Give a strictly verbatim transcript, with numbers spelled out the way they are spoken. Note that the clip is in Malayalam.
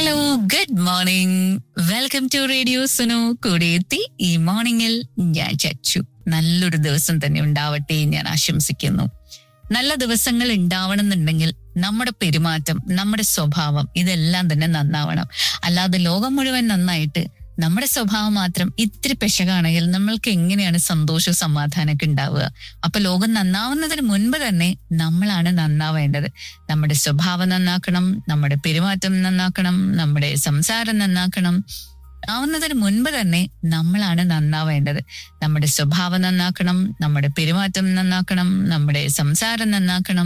Hello, good morning. Welcome to radio Sunu. കൂടെ എത്തി ഈ മോർണിംഗിൽ ഞാൻ ചച്ചു. നല്ലൊരു ദിവസം തന്നെ ഉണ്ടാവട്ടെ ഞാൻ ആശംസിക്കുന്നു. നല്ല ദിവസങ്ങൾ ഉണ്ടാവണം എന്നുണ്ടെങ്കിൽ നമ്മുടെ പെരുമാറ്റം, നമ്മുടെ സ്വഭാവം ഇതെല്ലാം തന്നെ നന്നാവണം. അല്ലാതെ ലോകം മുഴുവൻ നന്നായിട്ട് നമ്മുടെ സ്വഭാവം മാത്രം ഇത്തിരി പെശകാണെങ്കിൽ നമ്മൾക്ക് എങ്ങനെയാണ് സന്തോഷവും സമാധാനമൊക്കെ ഉണ്ടാവുക? അപ്പൊ ലോകം നന്നാവുന്നതിന് മുൻപ് തന്നെ നമ്മളാണ് നന്നാവേണ്ടത്. നമ്മുടെ സ്വഭാവം നന്നാക്കണം, നമ്മുടെ പെരുമാറ്റം നന്നാക്കണം, നമ്മുടെ സംസാരം നന്നാക്കണം. ആവുന്നതിന് മുൻപ് തന്നെ നമ്മളാണ് നന്നാവേണ്ടത്. നമ്മുടെ സ്വഭാവം നന്നാക്കണം, നമ്മുടെ പെരുമാറ്റം നന്നാക്കണം, നമ്മുടെ സംസാരം നന്നാക്കണം.